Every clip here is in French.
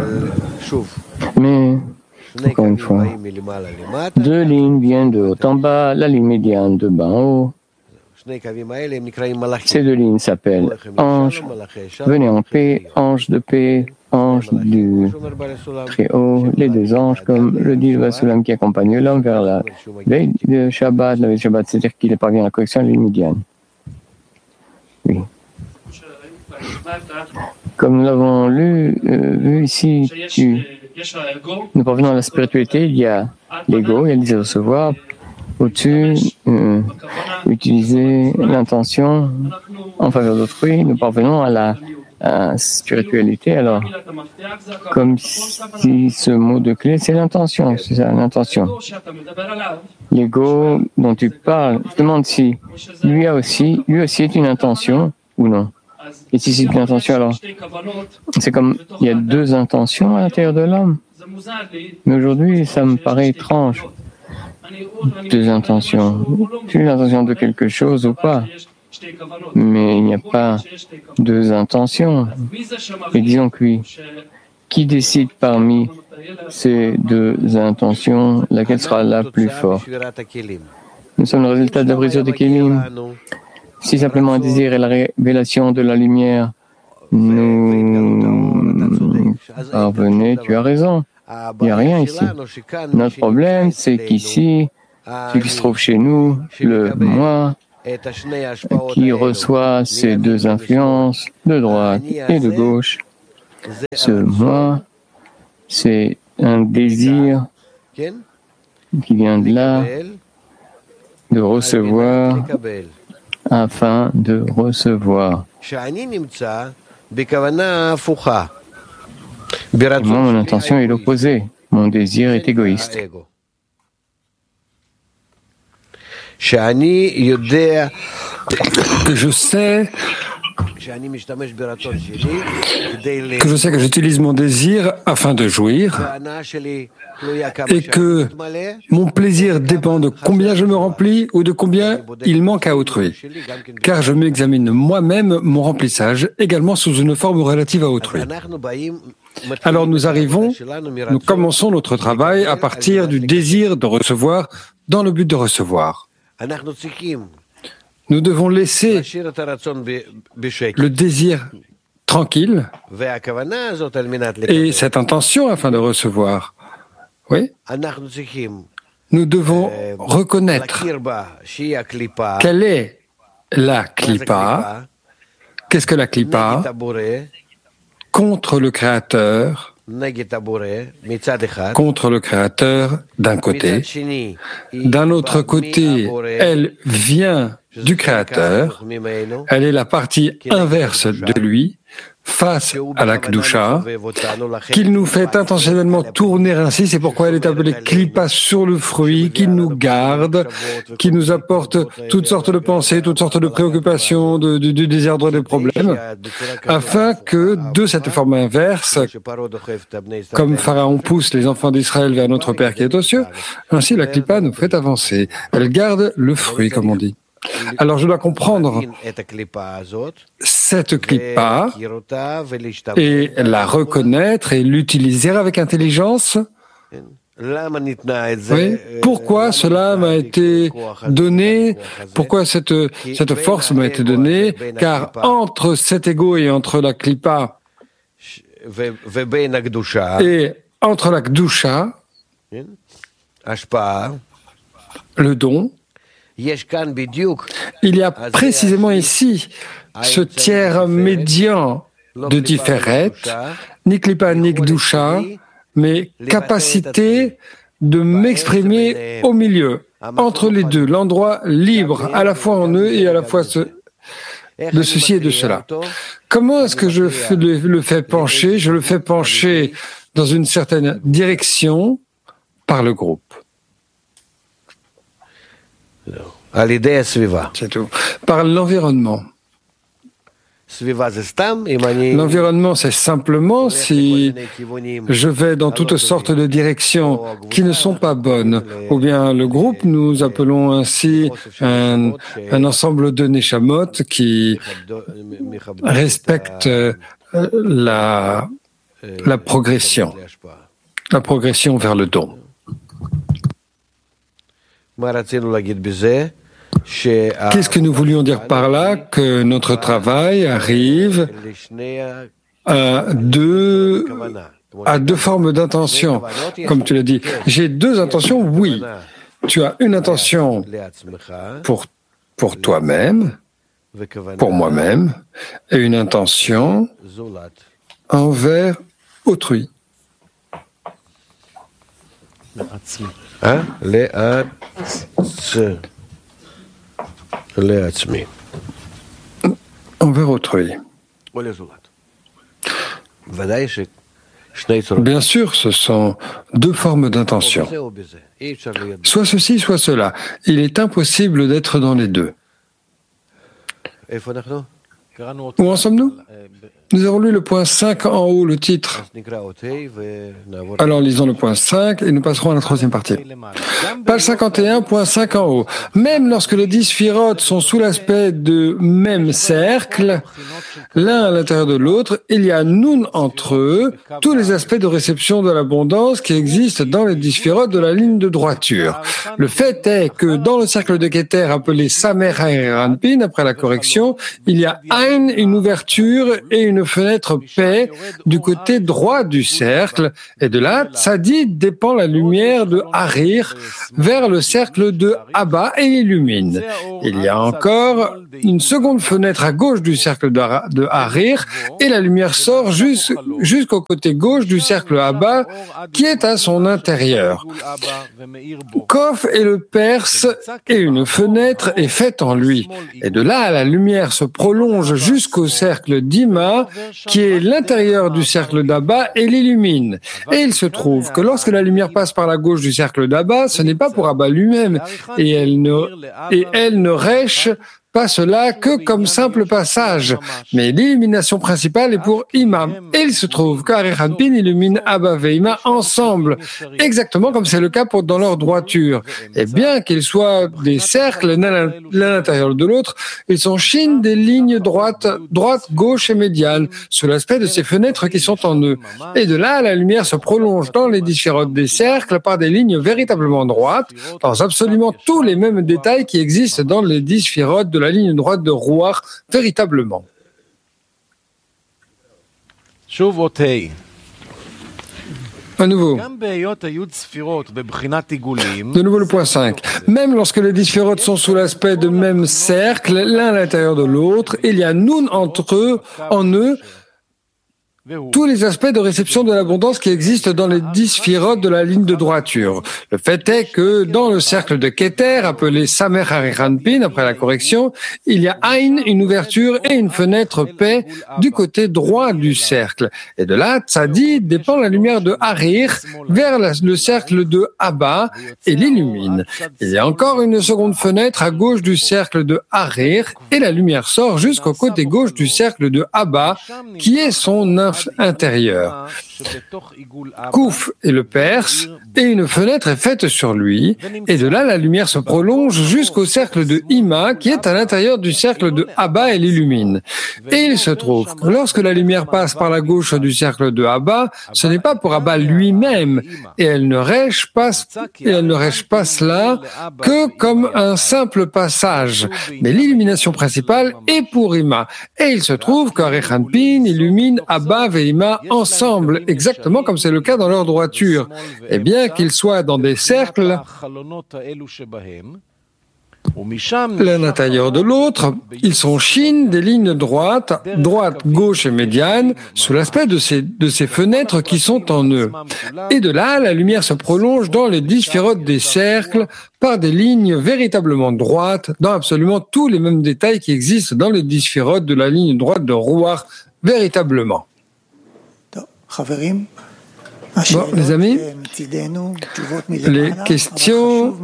Mais, encore une fois, deux lignes viennent de haut en bas, la ligne médiane de bas en haut. Ces deux lignes s'appellent anges. Venez en paix, ange de paix, ange du Très-Haut, les deux anges, comme le dit le Vasulam qui accompagne l'homme vers la veille de Shabbat, la veille de Shabbat, c'est-à-dire qu'il parvient à la correction de la ligne médiane. Oui. Comme nous l'avons vu ici, nous parvenons à la spiritualité, il y a l'ego, il y a les recevoir. Au-dessus, utiliser l'intention en faveur d'autrui, nous parvenons à la spiritualité. Alors, comme si ce mot de clé, c'est l'intention, c'est ça, l'intention. L'ego dont tu parles, je demande si lui aussi est une intention ou non. Et si c'est une intention, alors, c'est comme, il y a deux intentions à l'intérieur de l'homme. Mais aujourd'hui, ça me paraît étrange. Deux intentions. Tu as l'intention de quelque chose ou pas? Mais il n'y a pas deux intentions. Et disons que oui. Qui décide parmi ces deux intentions laquelle sera la plus forte? Nous sommes le résultat de la brisure des Kélim. Si simplement un désir est la révélation de la lumière, nous parvenez, tu as raison. Il n'y a rien ici. Notre problème, c'est qu'ici, ce qui se trouve chez nous, le moi, qui reçoit ces deux influences de droite et de gauche, ce moi, c'est un désir qui vient de là, de recevoir, afin de recevoir. Et moi, mon intention est l'opposé. Mon désir est égoïste. Que je sais que j'utilise mon désir afin de jouir et que mon plaisir dépend de combien je me remplis ou de combien il manque à autrui, car je m'examine moi-même mon remplissage également sous une forme relative à autrui. Alors nous commençons notre travail à partir du désir de recevoir dans le but de recevoir. Nous devons laisser le désir tranquille et cette intention afin de recevoir. Oui. Nous devons reconnaître quelle est la klipa, qu'est-ce que la klipa contre le Créateur, d'un côté. D'un autre côté, elle vient du Créateur, elle est la partie inverse de lui, face à la Kedusha, qu'il nous fait intentionnellement tourner ainsi, c'est pourquoi elle est appelée Klipa sur le fruit, qu'il nous garde, qui nous apporte toutes sortes de pensées, toutes sortes de préoccupations, du désordre des problèmes, afin que de cette forme inverse, comme Pharaon pousse les enfants d'Israël vers notre Père qui est aux cieux, ainsi la Klipa nous fait avancer. Elle garde le fruit, comme on dit. Alors je dois comprendre cette klipa et la reconnaître et l'utiliser avec intelligence. Oui. Pourquoi cela m'a été donné? Pourquoi cette force m'a été donnée? Car entre cet ego et entre la klipa et entre la kedusha, le don, il y a précisément ici ce tiers médian de Tiferet, ni Klipa ni Kedusha, mais capacité de m'exprimer au milieu, entre les deux, l'endroit libre, à la fois en eux et à la fois de ceci et de cela. Comment est-ce que je le fais pencher? Je le fais pencher dans une certaine direction par le groupe. C'est tout. Par l'environnement. L'environnement, c'est simplement si je vais dans toutes sortes de directions qui ne sont pas bonnes, ou bien le groupe, nous appelons ainsi un ensemble de neshamot qui respectent la progression vers le don. Qu'est-ce que nous voulions dire par là? Que notre travail arrive à deux formes d'intention. Comme tu l'as dit, j'ai deux intentions, oui. Tu as une intention pour toi-même, pour moi-même, et une intention envers autrui. Envers autrui. Bien sûr, ce sont deux formes d'intention. Soit ceci, soit cela. Il est impossible d'être dans les deux. Où en sommes-nous? Nous avons lu le point 5 en haut, le titre. Alors lisons le point 5 et nous passerons à la troisième partie. Page 51, point 5 en haut. Même lorsque les 10 sphirotes sont sous l'aspect de même cercle, l'un à l'intérieur de l'autre, il y a Nun entre eux, tous les aspects de réception de l'abondance qui existent dans les 10 sphirotes de la ligne de droiture. Le fait est que dans le cercle de Keter appelé Samer Ha'eranpin, après la correction, il y a Ain, une ouverture et une fenêtre paix du côté droit du cercle, et de là, Tzadid dépend la lumière de Harir vers le cercle de Abba et illumine. Il y a encore une seconde fenêtre à gauche du cercle de Harir, et la lumière sort jusqu'au côté gauche du cercle Abba, qui est à son intérieur. Kof est le perce, et une fenêtre est faite en lui. Et de là, la lumière se prolonge jusqu'au cercle d'Ima, qui est l'intérieur du cercle d'Abba, et l'illumine. Et il se trouve que lorsque la lumière passe par la gauche du cercle d'Abba, ce n'est pas pour Abba lui-même, et elle ne rêche pas cela que comme simple passage, mais l'illumination principale est pour Ima. Et il se trouve qu'Arihanpin illumine Abba et Ima ensemble, exactement comme c'est le cas dans leur droiture. Et bien qu'ils soient des cercles l'un à l'intérieur de l'autre, ils sont chines des lignes droite, gauche et médiane, sous l'aspect de ces fenêtres qui sont en eux. Et de là, la lumière se prolonge dans les sphirotes des cercles par des lignes véritablement droites, dans absolument tous les mêmes détails qui existent dans les 10 sphirotes de la ligne droite de Ruach, véritablement. À nouveau. De nouveau le point 5. Même lorsque les 10 sphirotes sont sous l'aspect de même cercle, l'un à l'intérieur de l'autre, il y a Nun en eux, tous les aspects de réception de l'abondance qui existent dans les 10 sphirotes de la ligne de droiture. Le fait est que dans le cercle de Keter, appelé Samer Ha'eranpin, après la correction, il y a Ain, une ouverture et une fenêtre paix du côté droit du cercle. Et de là, Tzadid dépend la lumière de Harir vers le cercle de Abba et l'illumine. Il y a encore une seconde fenêtre à gauche du cercle de Harir et la lumière sort jusqu'au côté gauche du cercle de Abba, qui est son intérieur. Kouf est le perse, et une fenêtre est faite sur lui, et de là la lumière se prolonge jusqu'au cercle de Ima, qui est à l'intérieur du cercle de Abba et l'illumine. Et il se trouve que lorsque la lumière passe par la gauche du cercle de Abba, ce n'est pas pour Abba lui-même, et elle ne rêche pas cela que comme un simple passage. Mais l'illumination principale est pour Ima. Et il se trouve qu'Arihanpin illumine Abba et Ima ensemble, exactement comme c'est le cas dans leur droiture. Et bien qu'ils soient dans des cercles, l'un à l'intérieur de l'autre, ils sont chines des lignes droite, gauche et médiane, sous l'aspect de ces fenêtres qui sont en eux. Et de là, la lumière se prolonge dans les 10 sphirotes des cercles par des lignes véritablement droites, dans absolument tous les mêmes détails qui existent dans les 10 sphirotes de la ligne droite de Ruach, véritablement. Bon, les amis, les questions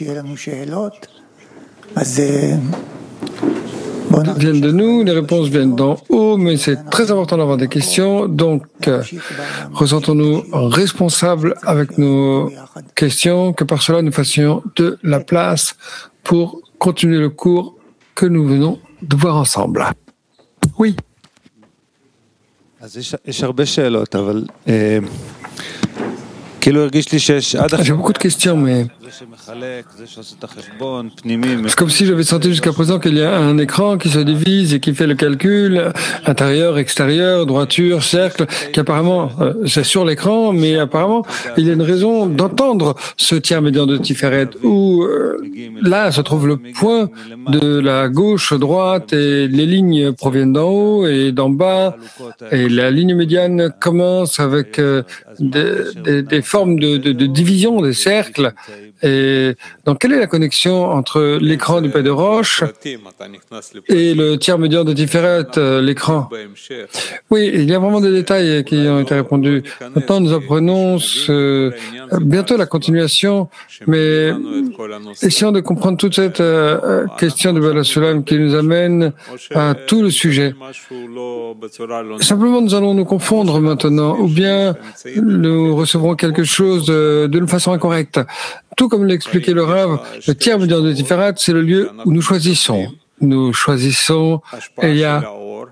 viennent de nous, les réponses viennent d'en haut, mais c'est très important d'avoir des questions, donc ressentons-nous responsables avec nos questions, que par cela nous fassions de la place pour continuer le cours que nous venons de voir ensemble. Oui. J'ai beaucoup de questions, mais c'est comme si j'avais senti jusqu'à présent qu'il y a un écran qui se divise et qui fait le calcul, intérieur, extérieur, droiture, cercle, qui apparemment, c'est sur l'écran, mais apparemment, il y a une raison d'entendre ce tiers médian de Tiferet, où là se trouve le point de la gauche, droite, et les lignes proviennent d'en haut et d'en bas, et la ligne médiane commence avec des formes de division, des cercles. Et donc, quelle est la connexion entre l'écran du Père de Roche et le tiers médian de Tiferet, l'écran? Oui, il y a vraiment des détails qui ont été répondus. Maintenant, nous apprenons bientôt la continuation, mais essayons de comprendre toute cette question de Bala Sulam qui nous amène à tout le sujet. Simplement, nous allons nous confondre maintenant, ou bien nous recevrons quelque chose d'une façon incorrecte. Tout comme l'expliquait le Rav, le tiers médian de Tiferet, c'est le lieu où nous choisissons. Nous choisissons, et il y a...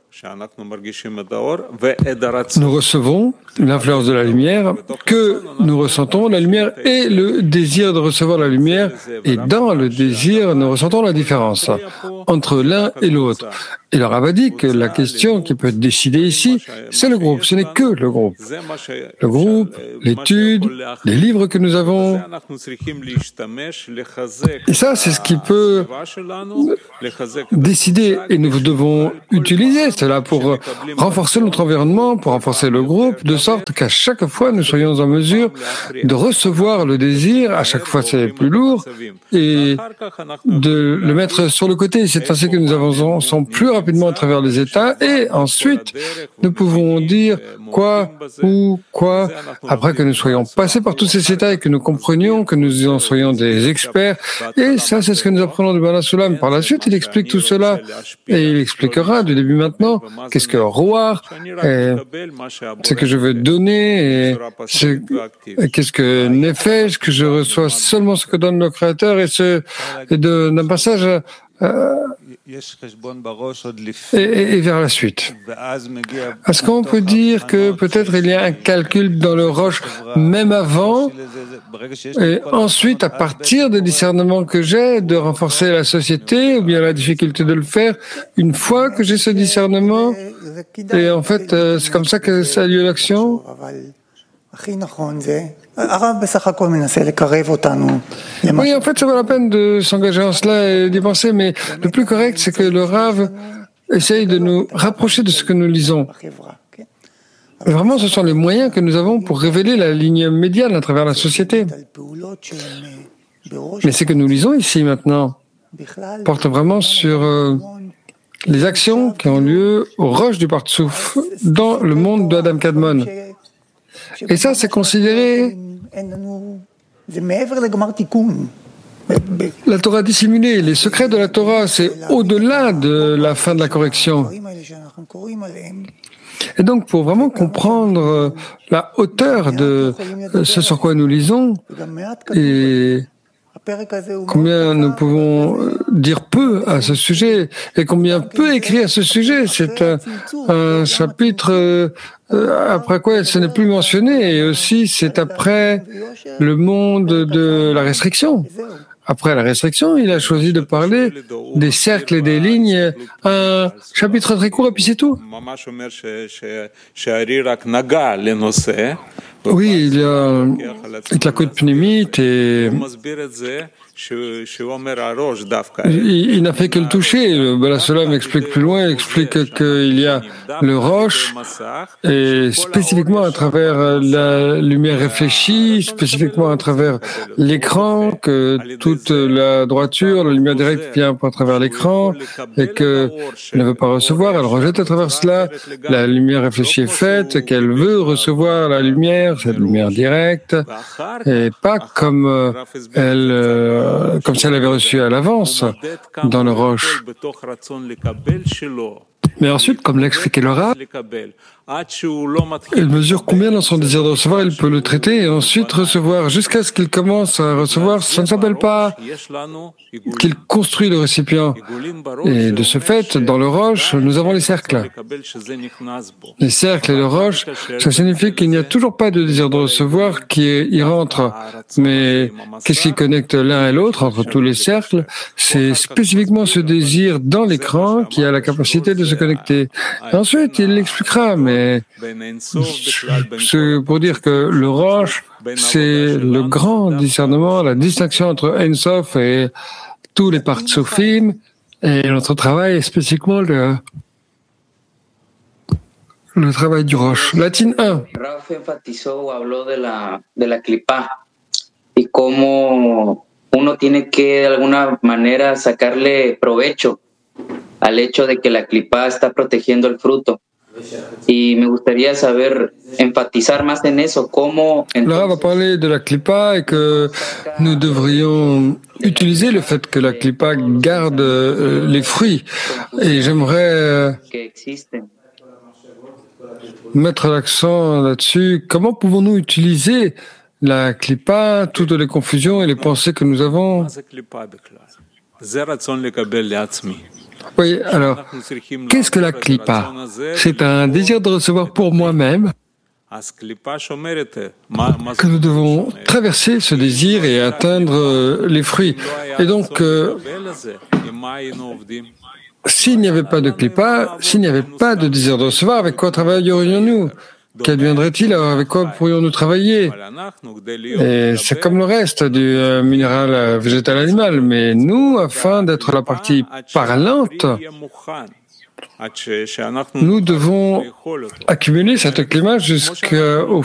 Nous recevons l'influence de la lumière, que nous ressentons la lumière et le désir de recevoir la lumière, et dans le désir, nous ressentons la différence entre l'un et l'autre. Et le Rav a dit que la question qui peut être décidée ici, c'est le groupe, ce n'est que le groupe. Le groupe, l'étude, les livres que nous avons. Et ça, c'est ce qui peut décider, et nous devons utiliser cela pour renforcer notre environnement, pour renforcer le groupe, de sorte qu'à chaque fois, nous soyons en mesure de recevoir le désir, à chaque fois c'est plus lourd, et de le mettre sur le côté. C'est ainsi que nous avançons plus rapidement à travers les états, et ensuite, nous pouvons dire quoi, où, quoi, après que nous soyons passés par tous ces états et que nous comprenions, que nous en soyons des experts. Et ça, c'est ce que nous apprenons du Bala Sulam. Par la suite, il explique tout cela, et il expliquera du début maintenant qu'est-ce que Roar, ce que je veux donner, et qu'est-ce que Nefesh, que je reçois seulement ce que donne le Créateur, et d'un passage et vers la suite. Est-ce qu'on peut dire que peut-être il y a un calcul dans le roche même avant, et ensuite, à partir des discernements que j'ai, de renforcer la société, ou bien la difficulté de le faire, une fois que j'ai ce discernement, et en fait, c'est comme ça que ça a lieu l'action? Oui, en fait, ça vaut la peine de s'engager en cela et d'y penser, mais le plus correct, c'est que le Rav essaye de nous rapprocher de ce que nous lisons. Vraiment, ce sont les moyens que nous avons pour révéler la ligne médiane à travers la société. Mais ce que nous lisons ici maintenant porte vraiment sur les actions qui ont lieu au roche du Partsouf, dans le monde d'Adam Kadmon. Et ça, c'est considéré la Torah dissimulée. Les secrets de la Torah, c'est au-delà de la fin de la correction. Et donc, pour vraiment comprendre la hauteur de ce sur quoi nous lisons, et combien nous pouvons dire peu à ce sujet, et combien peu écrit à ce sujet, c'est un chapitre après quoi ce n'est plus mentionné, et aussi c'est après le monde de la restriction. Après la restriction, il a choisi de parler des cercles et des lignes, un chapitre très court, et puis c'est tout. Oui, il y a Itlakut Pnimit, et il n'a fait que le toucher. Le Bala Sulam explique plus loin, il explique qu'il y a le roche, et spécifiquement à travers la lumière réfléchie, spécifiquement à travers l'écran, que toute la droiture, la lumière directe vient à travers l'écran, et qu'elle ne veut pas recevoir, elle rejette à travers cela. La lumière réfléchie est faite, qu'elle veut recevoir la lumière, cette lumière directe, et pas comme comme si elle avait reçu à l'avance dans le roche. Mais ensuite, comme l'expliquait le Rav, Il mesure combien dans son désir de recevoir il peut le traiter et ensuite recevoir. Jusqu'à ce qu'il commence à recevoir, ça ne s'appelle pas qu'il construit le récipient. Et de ce fait, dans le roche, nous avons les cercles. Les cercles et le roche, ça signifie qu'il n'y a toujours pas de désir de recevoir qui y rentre. Mais qu'est-ce qui connecte l'un et l'autre entre tous les cercles? C'est spécifiquement ce désir dans l'écran qui a la capacité de se connecter. Et ensuite, il l'expliquera, mais c'est pour dire que le roche, c'est le grand discernement, la distinction entre Ein Sof et tous les Partsufim, et notre travail est spécifiquement le travail du roche. Latine 1. Raf enfatizó o habló de la clipa y cómo uno tiene que de alguna manera sacarle provecho al hecho de que la clipa está protegiendo el fruto. Y me gustaría saber, enfatizar más en eso, cómo... Le Rav va parler de la clipa et que nous devrions utiliser le fait que la clipa garde les fruits. Et j'aimerais mettre l'accent là-dessus. Comment pouvons-nous utiliser la clipa, toutes les confusions et les pensées que nous avons? Oui, alors, qu'est-ce que la clipa? C'est un désir de recevoir pour moi-même que nous devons traverser ce désir et atteindre les fruits. Et donc, s'il n'y avait pas de clipa, s'il n'y avait pas de désir de recevoir, avec quoi travaillerions-nous? Qu'adviendrait-il? Alors, avec quoi pourrions-nous travailler? Et c'est comme le reste du minéral végétal animal. Mais nous, afin d'être la partie parlante, nous devons accumuler cette climat jusqu'au